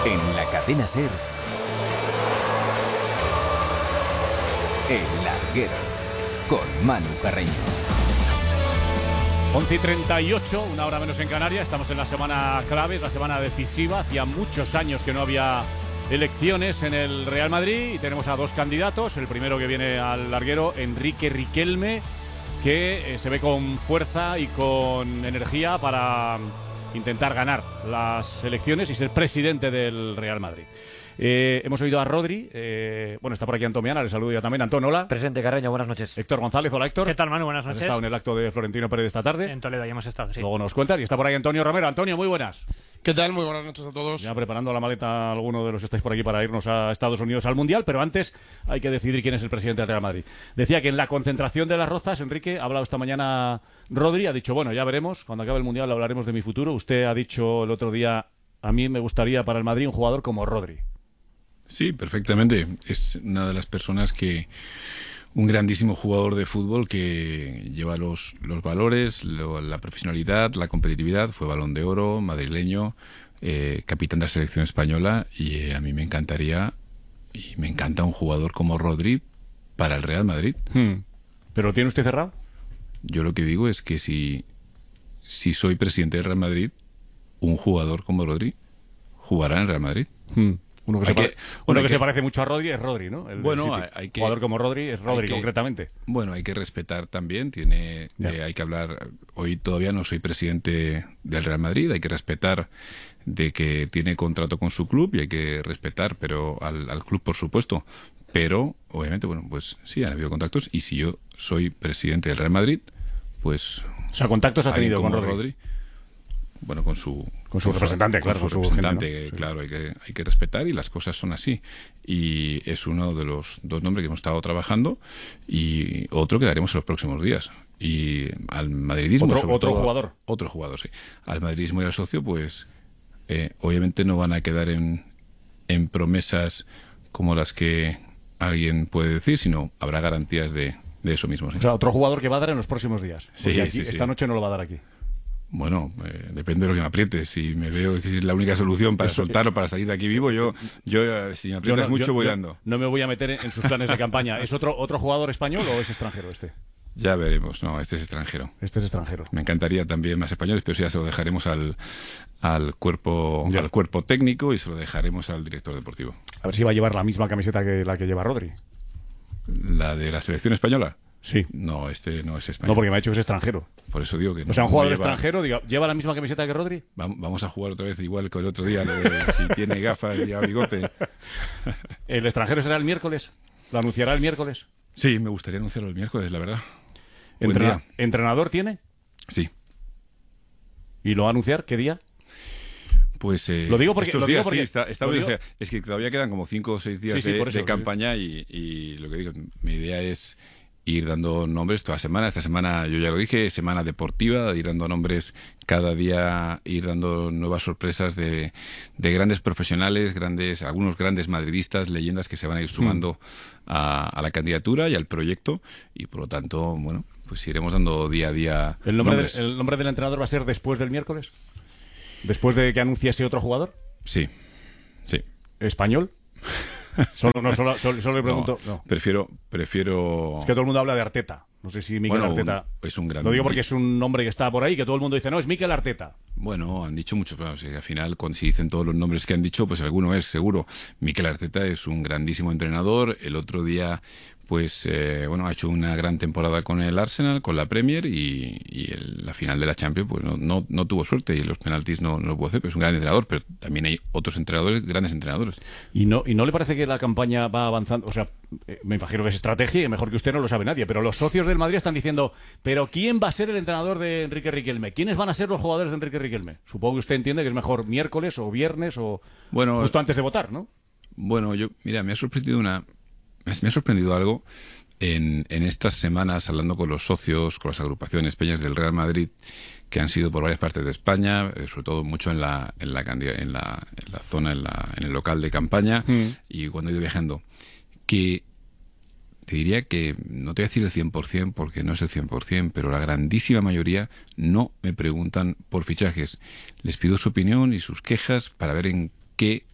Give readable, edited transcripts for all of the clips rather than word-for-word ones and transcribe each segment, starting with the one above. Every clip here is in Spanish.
En la cadena SER, El Larguero, con Manu Carreño. 11:38, una hora menos en Canarias. Estamos en la semana clave, es la semana decisiva. Hacía muchos años que no había elecciones en el Real Madrid y tenemos a dos candidatos. El primero que viene al larguero, Enrique Riquelme, que se ve con fuerza y con energía para intentar ganar las elecciones y ser presidente del Real Madrid. Hemos oído a Rodri, bueno, está por aquí Antomiana, le saludo ya también. Antón, hola. Presente, Carreño, buenas noches. Héctor González, hola Héctor. ¿Qué tal, Manu? Buenas Has noches. estado en el acto de Florentino Pérez esta tarde. En Toledo ya hemos estado, sí. Luego nos cuentas. Y está por ahí Antonio Romero. Antonio, muy buenas. ¿Qué tal? Muy buenas noches a todos. Ya preparando la maleta alguno de los que estáis por aquí para irnos a Estados Unidos al Mundial, pero antes hay que decidir quién es el presidente del Real Madrid. Decía que en la concentración de las Rozas, Enrique, ha hablado esta mañana Rodri, ha dicho, bueno, ya veremos, cuando acabe el Mundial hablaremos de mi futuro. Usted ha dicho el otro día, a mí me gustaría para el Madrid un jugador como Rodri. Sí, perfectamente. Es una de las personas que... Un grandísimo jugador de fútbol que lleva los valores, la profesionalidad, la competitividad. Fue Balón de Oro, madrileño, capitán de la selección española. Y a mí me encantaría, y me encanta un jugador como Rodri para el Real Madrid. ¿Pero lo tiene usted cerrado? Yo lo que digo es que si soy presidente del Real Madrid, un jugador como Rodri jugará en el Real Madrid. Uno que se parece mucho a Rodri es Rodri, ¿no? Jugador como Rodri es Rodri, concretamente. Bueno, hay que respetar también, hay que hablar. Hoy todavía no soy presidente del Real Madrid, hay que respetar de que tiene contrato con su club y hay que respetar, pero al club, por supuesto. Pero, obviamente, bueno, pues sí, han habido contactos y si yo soy presidente del Real Madrid, pues... O sea, contactos ha tenido con Rodri. Bueno, con su representante, claro. Con su representante, gente, ¿no? Claro, hay que respetar y las cosas son así. Y es uno de los dos nombres que hemos estado trabajando y otro que daremos en los próximos días. Y al madridismo... ¿Otro jugador? Otro jugador, sí. Al madridismo y al socio, pues obviamente no van a quedar en promesas como las que alguien puede decir, sino habrá garantías de eso mismo. ¿Sí? O sea, otro jugador que va a dar en los próximos días. Sí, aquí, esta noche no lo va a dar aquí. Bueno, depende de lo que me aprietes. Si me veo que es la única solución para soltarlo, para salir de aquí vivo, yo si me aprietas mucho voy dando. No me voy a meter en sus planes de campaña. ¿Es otro jugador español o es extranjero este? Ya veremos. No, este es extranjero. Este es extranjero. Me encantaría también más españoles, pero sí, ya se lo dejaremos al cuerpo técnico y se lo dejaremos al director deportivo. A ver si va a llevar la misma camiseta que la que lleva Rodri. ¿La de la selección española? Sí. No, este no es español. No, porque me ha dicho que es extranjero. Por eso digo que... O sea, un jugador extranjero, ¿lleva la misma camiseta que Rodri? Vamos a jugar otra vez igual que el otro día, si tiene gafas y bigote. ¿El extranjero será el miércoles? ¿Lo anunciará el miércoles? Sí, me gustaría anunciarlo el miércoles, la verdad. ¿Entrenador tiene? Sí. ¿Y lo va a anunciar qué día? Pues lo digo porque es que todavía quedan como 5 o 6 días de campaña y lo que digo, mi idea es ir dando nombres toda semana. Esta semana, yo ya lo dije, semana deportiva, ir dando nombres cada día, ir dando nuevas sorpresas de grandes profesionales, algunos grandes madridistas, leyendas que se van a ir sumando a la candidatura y al proyecto y por lo tanto, bueno, pues iremos dando día a día ¿El nombre del entrenador va a ser después del miércoles? ¿Después de que anunciase otro jugador? Sí. ¿Español? Solo le pregunto. No. Prefiero... Es que todo el mundo habla de Arteta. No sé si Mikel Arteta... Es un gran... Lo digo porque es un nombre que está por ahí, que todo el mundo dice, no, es Mikel Arteta. Bueno, han dicho muchos, pero al final, si dicen todos los nombres que han dicho, pues alguno es seguro. Mikel Arteta es un grandísimo entrenador. El otro día... pues ha hecho una gran temporada con el Arsenal, con la Premier y la final de la Champions pues no tuvo suerte y en los penaltis no lo pudo hacer, pero es un gran entrenador, pero también hay otros entrenadores, grandes entrenadores. ¿Y no le parece que la campaña va avanzando? O sea, me imagino que es estrategia y mejor que usted no lo sabe nadie, pero los socios del Madrid están diciendo, ¿pero quién va a ser el entrenador de Enrique Riquelme? ¿Quiénes van a ser los jugadores de Enrique Riquelme? Supongo que usted entiende que es mejor miércoles o viernes o justo antes de votar, ¿no? Bueno, me ha sorprendido algo en estas semanas hablando con los socios, con las agrupaciones peñas del Real Madrid que han sido por varias partes de España, sobre todo mucho en la zona, en el local de campaña y cuando he ido viajando, que te diría que, no te voy a decir el 100% porque no es el 100%, pero la grandísima mayoría no me preguntan por fichajes. Les pido su opinión y sus quejas para ver en qué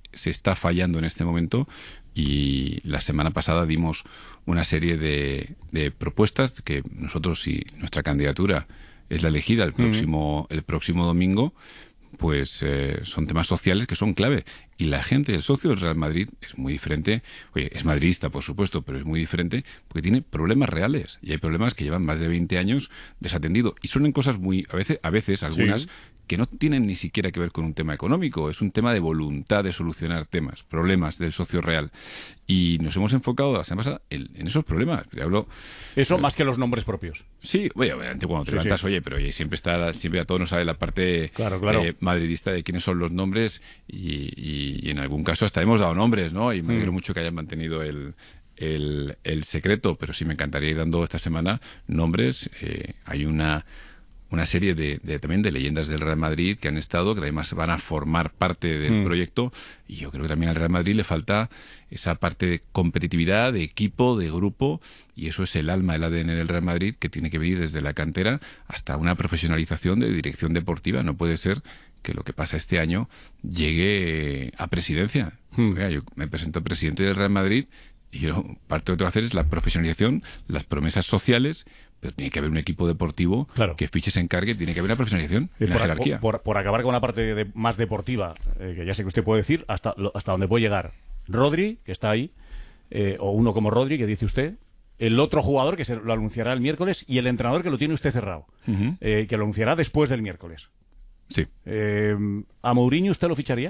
se está fallando en este momento, y la semana pasada dimos una serie de propuestas que nosotros, si nuestra candidatura es la elegida el próximo domingo, pues son temas sociales que son clave. Y la gente, el socio del Real Madrid, es muy diferente. Oye, es madridista, por supuesto, pero es muy diferente porque tiene problemas reales. Y hay problemas que llevan más de 20 años desatendidos. Y son en cosas muy, a veces algunas, sí, que no tienen ni siquiera que ver con un tema económico. Es un tema de voluntad de solucionar problemas del socio real. Y nos hemos enfocado la semana pasada en esos problemas. Hablo, eso más que los nombres propios. Sí, obviamente cuando te levantas, oye, siempre a todos nos sale la parte claro. Madridista de quiénes son los nombres, y en algún caso hasta hemos dado nombres, ¿no? Y me alegro mucho que hayan mantenido el secreto, pero sí me encantaría ir dando esta semana nombres. Hay una serie también de leyendas del Real Madrid que han estado, que además van a formar parte del proyecto, y yo creo que también al Real Madrid le falta esa parte de competitividad, de equipo, de grupo, y eso es el alma, el ADN del Real Madrid, que tiene que venir desde la cantera hasta una profesionalización de dirección deportiva. No puede ser que lo que pasa este año llegue a presidencia. Yo me presento presidente del Real Madrid y yo parte de lo que tengo que hacer es la profesionalización, las promesas sociales, pero tiene que haber un equipo deportivo que fiche se encargue, tiene que haber una profesionalización en la jerarquía. Por acabar con la parte más deportiva, que ya sé que usted puede decir, hasta donde puede llegar Rodri, que está ahí, o uno como Rodri, que dice usted, el otro jugador que lo anunciará el miércoles, y el entrenador que lo tiene usted cerrado, que lo anunciará después del miércoles. Sí. ¿A Mourinho usted lo ficharía?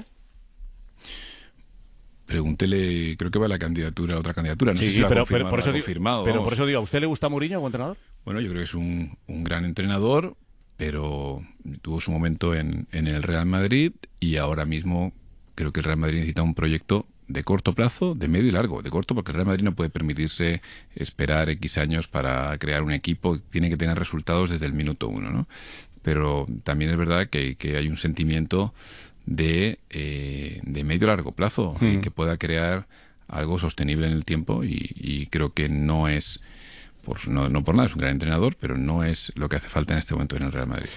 Pregúntele, creo que va la otra candidatura. No sé si pero por eso confirmado. Pero por eso digo, ¿a usted le gusta Mourinho como entrenador? Bueno, yo creo que es un gran entrenador, pero tuvo su momento en el Real Madrid, y ahora mismo creo que el Real Madrid necesita un proyecto de corto plazo, de medio y largo. De corto, porque el Real Madrid no puede permitirse esperar X años para crear un equipo, tiene que tener resultados desde el minuto 1, ¿no? Pero también es verdad que hay un sentimiento de medio y largo plazo, que pueda crear algo sostenible en el tiempo, y creo que no es, no por nada, es un gran entrenador, pero no es lo que hace falta en este momento en el Real Madrid.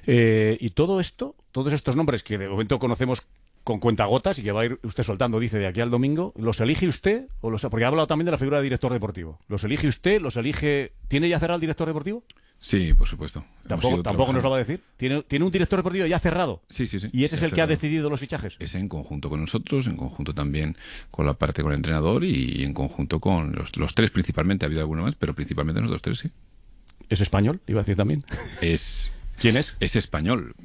Y todo esto, todos estos nombres que de momento conocemos con cuentagotas y que va a ir usted soltando, dice, de aquí al domingo, ¿los elige usted? Porque ha hablado también de la figura de director deportivo. ¿Los elige usted? ¿Tiene ya cerrado el director deportivo? Sí, por supuesto. ¿Tampoco nos lo va a decir? ¿Tiene un director deportivo ya cerrado? Sí. ¿Y ese es el que ha decidido los fichajes? Es en conjunto con nosotros, en conjunto también con la parte con el entrenador, y en conjunto con los tres principalmente. Ha habido alguno más, pero principalmente nosotros tres, sí. ¿Es español? Iba a decir también. ¿Quién es? Es español.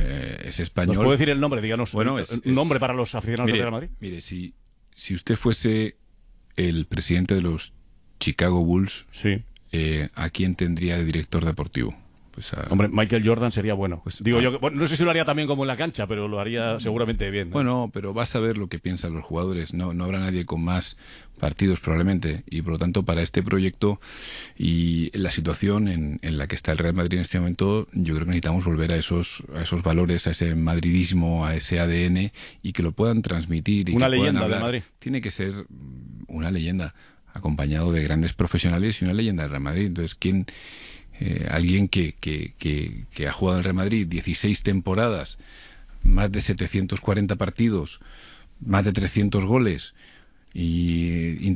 ¿Nos puede decir el nombre? Díganos. Bueno, un nombre para los aficionados del Real Madrid. Mire, si usted fuese el presidente de los Chicago Bulls, sí, ¿a quién tendría de director deportivo? Pues hombre, Michael Jordan sería bueno. No sé si lo haría también como en la cancha, pero lo haría seguramente bien, ¿no? Bueno, pero vas a ver lo que piensan los jugadores. No habrá nadie con más partidos probablemente, y por lo tanto para este proyecto y la situación en la que está el Real Madrid en este momento, yo creo que necesitamos volver a esos valores, a ese madridismo, a ese ADN, y que lo puedan transmitir. Una leyenda del Madrid. Tiene que ser una leyenda, acompañado de grandes profesionales, y una leyenda del Real Madrid. Entonces, alguien que ha jugado en el Real Madrid 16 temporadas, más de 740 partidos, más de 300 goles, y